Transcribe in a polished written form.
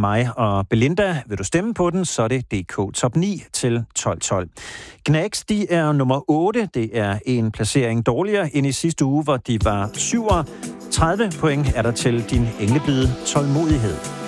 mig og Belinda. Vil du stemme på den, så er det DK Top 9 til 12.12. Gnags, de er nummer 8. Det er en placering dårligere end i sidste uge, hvor de var 7. 30 point er der til din englebide tålmodighed.